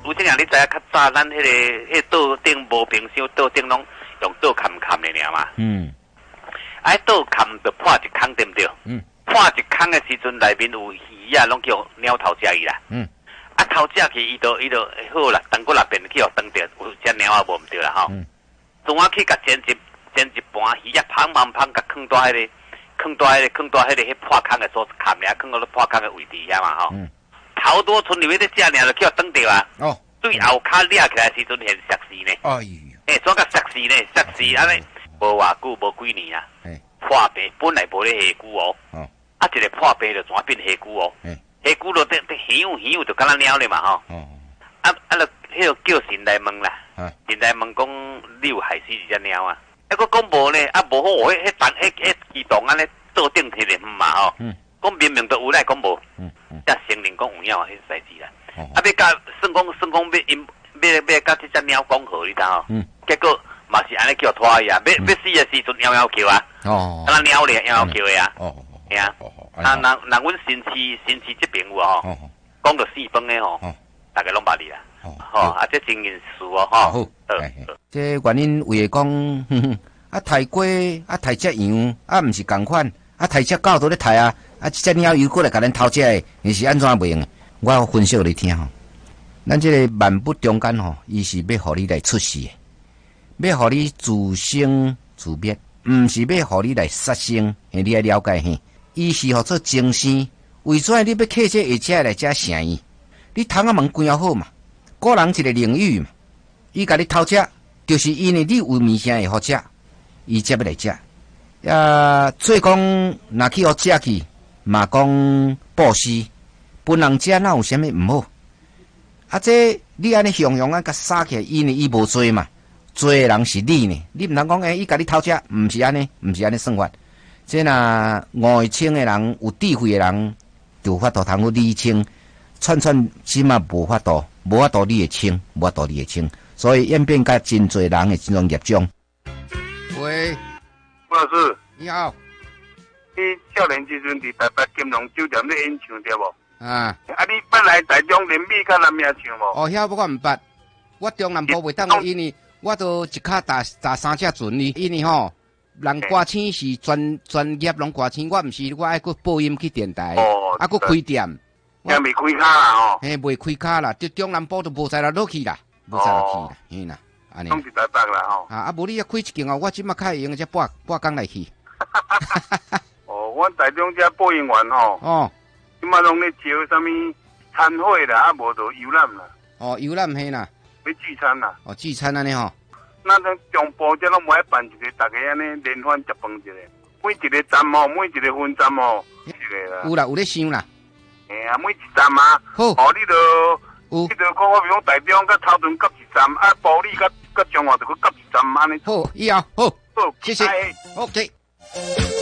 有这样你知影较早咱道顶无冰箱，道顶拢用刀砍的尔嘛。刀砍就破一坑对不对？破一坑的时阵，内面有鱼啊，拢叫鸟头食伊啦。头食去，伊就好啦，等过那边去互当着，有只鸟啊无唔对啦吼。从我去甲煎一盘鱼啊，芳，甲放到迄个破坑的所砍俩，放到破坑的位置遐嘛吼。头多剩入去咧食尔，就叫当着啊。对后骹掠起来时阵现石屎呢。怎甲石屎呢？石屎安尼无偌久，无几年啊。破病本来无咧下久哦。一个破病就转变下久哦。下久就响就敢若鸟咧嘛吼。就迄个叫神来问啦。神来问讲你有害死一只鸟啊？个讲无呢，无好迄机动安尼倒顶摕咧嘛吼。讲明明都有来讲无。才承认讲有鸟迄代志啦。要甲算讲要甲这只鸟讲好你知吼？结果嘛是安尼叫拖伊啊，要死的时阵摇摇叫啊。敢若鸟咧摇摇叫的啊。吓啊！那阮新市这边有吼，讲到4分的吼，大家拢捌你啦。这真件事哦吼。 这原因为讲，抬鸡抬只羊毋是共款，抬只狗都咧抬啊，这只鸟又过来甲咱偷食的，你是安怎袂用？我分析你听吼，咱这个万物中间吼，伊是要互你来出世的，要互你自生自灭，毋是要互你来杀生。你要了解嘿。伊是互做精神，为什你要客这下车来遮声伊？你窗仔门关好嘛，个人一个领域嘛。伊甲你偷食，就是因为你有物件会好食，伊才要来食。所以讲，若去互食去，嘛讲布施，本人食哪有啥物毋好？这你安尼雄啊，甲杀起来，因为伊无做嘛，做的人是你呢。你毋通讲伊甲你偷食，毋是安尼算法。这若外清的人，有智慧的人，就法度通去理清，串起码无法度你会清，无法度你会清，所以演变甲真侪人的这种业障。喂， 吴老师， 你好。 你少年时阵伫台北金龙酒店咧演唱对无？你捌来台中林美甲南名唱无？ 遐我毋捌，我中南部袂当，因为我都一卡搭3只船哩，因为吼。人歌星是专业拢歌星，我毋是，我爱去播音去电台，去开店。 也未开卡啦吼。 未开卡啦，就中南部都无使落去啦，嘿啦，安尼。 拢是台北啦吼。 无你要开一间我即马较会用只半工来去。 阮台中遮播音员吼。即马拢咧招啥物餐会啦，无就游览啦。 游览嘿啦。 要聚餐啦。 聚餐安尼吼。 咱中部这拢无爱办一个，大家安尼联欢食饭一个，每一个站吼，每一个分站吼，一个啦。 有啦，有咧想啦。 每一站啊， 好， 你就讲我比如讲台中甲草屯各一站，埔里甲中华就去各一站安尼。 好，以后好， 好， 谢谢，OK。